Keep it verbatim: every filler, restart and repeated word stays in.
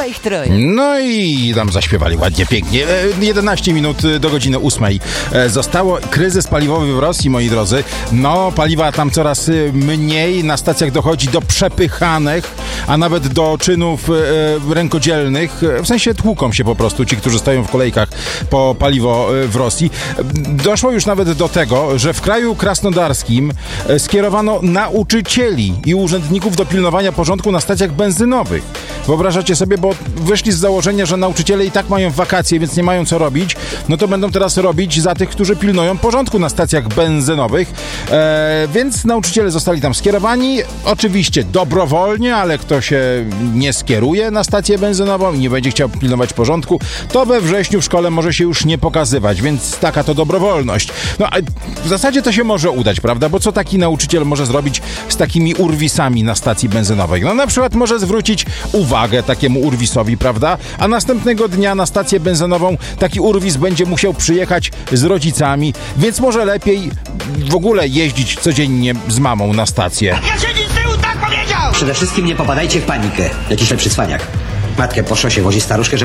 chyba ich troje. No i tam zaśpiewali ładnie, pięknie. jedenaście minut do godziny ósmej zostało. Kryzys paliwowy w Rosji, moi drodzy. No, paliwa tam coraz mniej. Na stacjach dochodzi do przepychanek, a nawet do czynów rękodzielnych. W sensie tłuką się po prostu ci, którzy stoją w kolejkach po paliwo w Rosji. Doszło już nawet do tego, że w kraju krasnodarskim skierowano nauczycieli i urzędników do pilnowania porządku na stacjach benzynowych. Wyobrażacie sobie, bo wyszli z założenia, że nauczyciele i tak mają wakacje, więc nie mają co robić, no to będą teraz robić za tych, którzy pilnują porządku na stacjach benzynowych. E, więc nauczyciele zostali tam skierowani, oczywiście dobrowolnie, ale kto się nie skieruje na stację benzynową i nie będzie chciał pilnować porządku, to we wrześniu w szkole może się już nie pokazywać, więc taka to dobrowolność. No a w zasadzie to się może udać, prawda? Bo co taki nauczyciel może zrobić z takimi urwisami na stacji benzynowej? No na przykład może zwrócić uwagę takiemu urwisowi, prawda? A następnego dnia na stację benzynową taki urwis będzie musiał przyjechać z rodzicami, więc może lepiej w ogóle jeździć codziennie z mamą na stację. Ja się nic z tyłu tak powiedział! Przede wszystkim nie popadajcie w panikę. Jakiś lepszy cwaniak. Matkę po szosie wozi staruszkę, żeby